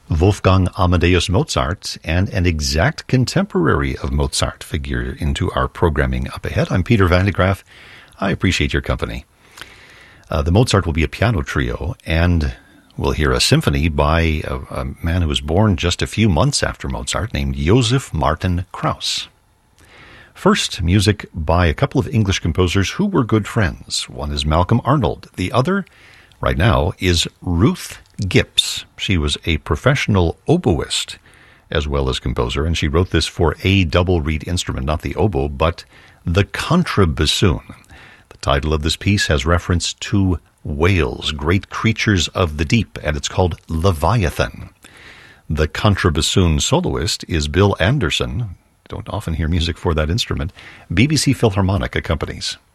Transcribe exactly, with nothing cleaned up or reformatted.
Wolfgang Amadeus Mozart and an exact contemporary of Mozart figure into our programming up ahead. I'm Peter Van de Graaff. I appreciate your company. Uh, the Mozart will be a piano trio, and we'll hear a symphony by a, a man who was born just a few months after Mozart, named Joseph Martin Krauss. First, music by a couple of English composers who were good friends. One is Malcolm Arnold. The other, right now, is Ruth Gipps. She was a professional oboist as well as composer, and she wrote this for a double reed instrument, not the oboe, but the contrabassoon. The title of this piece has reference to whales, great creatures of the deep, and it's called Leviathan. The contrabassoon soloist is Bill Anderson. Don't often hear music for that instrument. B B C Philharmonic accompanies.